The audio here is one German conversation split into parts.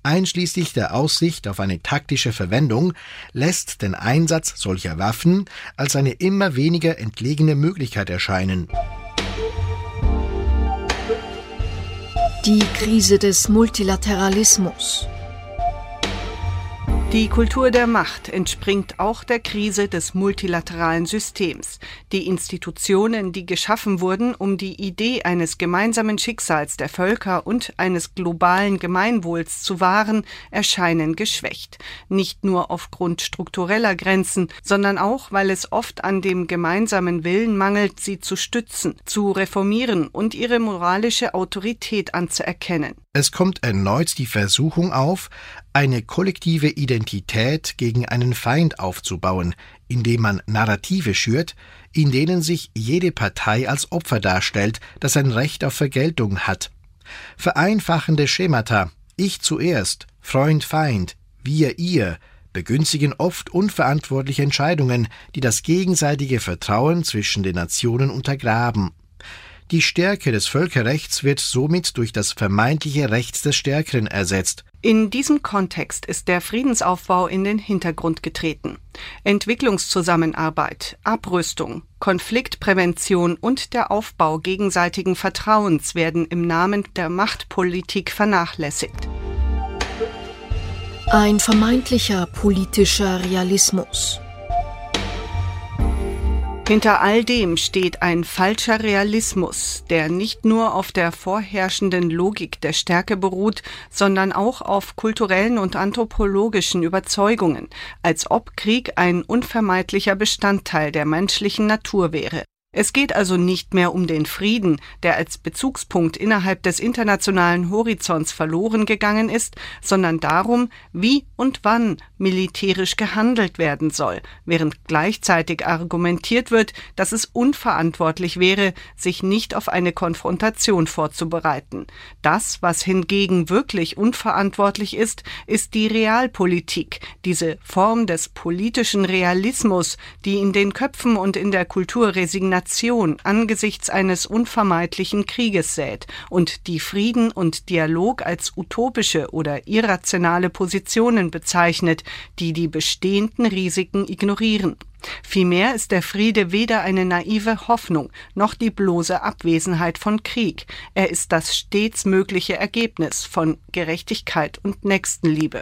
einschließlich der Aussicht auf eine taktische Verwendung, lässt den Einsatz solcher Waffen als eine immer weniger entlegene Möglichkeit erscheinen. Die Krise des Multilateralismus. Die Kultur der Macht entspringt auch der Krise des multilateralen Systems. Die Institutionen, die geschaffen wurden, um die Idee eines gemeinsamen Schicksals der Völker und eines globalen Gemeinwohls zu wahren, erscheinen geschwächt. Nicht nur aufgrund struktureller Grenzen, sondern auch, weil es oft an dem gemeinsamen Willen mangelt, sie zu stützen, zu reformieren und ihre moralische Autorität anzuerkennen. Es kommt erneut die Versuchung auf, eine kollektive Identität gegen einen Feind aufzubauen, indem man Narrative schürt, in denen sich jede Partei als Opfer darstellt, das ein Recht auf Vergeltung hat. Vereinfachende Schemata, ich zuerst, Freund, Feind, wir, ihr, begünstigen oft unverantwortliche Entscheidungen, die das gegenseitige Vertrauen zwischen den Nationen untergraben. Die Stärke des Völkerrechts wird somit durch das vermeintliche Recht des Stärkeren ersetzt. In diesem Kontext ist der Friedensaufbau in den Hintergrund getreten. Entwicklungszusammenarbeit, Abrüstung, Konfliktprävention und der Aufbau gegenseitigen Vertrauens werden im Namen der Machtpolitik vernachlässigt. Ein vermeintlicher politischer Realismus. Hinter all dem steht ein falscher Realismus, der nicht nur auf der vorherrschenden Logik der Stärke beruht, sondern auch auf kulturellen und anthropologischen Überzeugungen, als ob Krieg ein unvermeidlicher Bestandteil der menschlichen Natur wäre. Es geht also nicht mehr um den Frieden, der als Bezugspunkt innerhalb des internationalen Horizonts verloren gegangen ist, sondern darum, wie und wann militärisch gehandelt werden soll, während gleichzeitig argumentiert wird, dass es unverantwortlich wäre, sich nicht auf eine Konfrontation vorzubereiten. Das, was hingegen wirklich unverantwortlich ist, ist die Realpolitik, diese Form des politischen Realismus, die in den Köpfen und in der Kultur Resignation angesichts eines unvermeidlichen Krieges sät und die Frieden und Dialog als utopische oder irrationale Positionen bezeichnet, die die bestehenden Risiken ignorieren. Vielmehr ist der Friede weder eine naive Hoffnung noch die bloße Abwesenheit von Krieg. Er ist das stets mögliche Ergebnis von Gerechtigkeit und Nächstenliebe.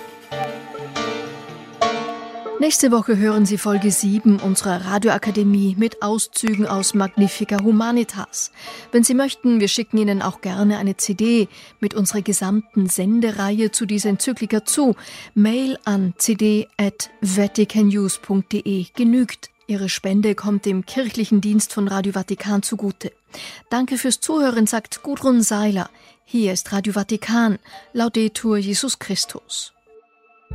Nächste Woche hören Sie Folge 7 unserer Radioakademie mit Auszügen aus Magnifica Humanitas. Wenn Sie möchten, wir schicken Ihnen auch gerne eine CD mit unserer gesamten Sendereihe zu dieser Enzyklika zu. Mail an cd@vaticannews.de genügt. Ihre Spende kommt dem kirchlichen Dienst von Radio Vatikan zugute. Danke fürs Zuhören, sagt Gudrun Seiler. Hier ist Radio Vatikan. Laudetur Jesus Christus.